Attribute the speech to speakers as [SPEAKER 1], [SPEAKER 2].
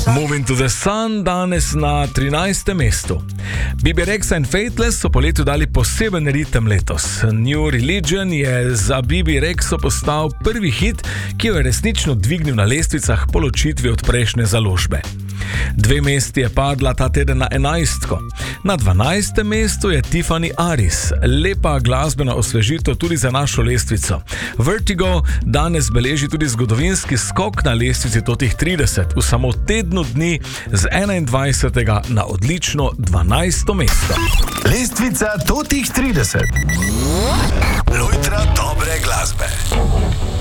[SPEAKER 1] Moving to the Sun danes na 13. mestu. Bibi Rexa in Faithless so po letu dali poseben ritem letos. New Religion je za Bibi Rexo postal prvi hit, ki jo je resnično dvignil na lestvicah po ločitvi od prejšnje založbe. 2 mesti je padla ta teden na 11. Na 12. mestu je Tiffany Aris, lepa glasbena osvežitev tudi za našo lestvico. Vertigo danes beleži tudi zgodovinski skok na lestvici totih 30, v samo tednu dni z 21. na odlično 12. mesto.
[SPEAKER 2] Lestvica totih 30. Lojtra dobre glasbe.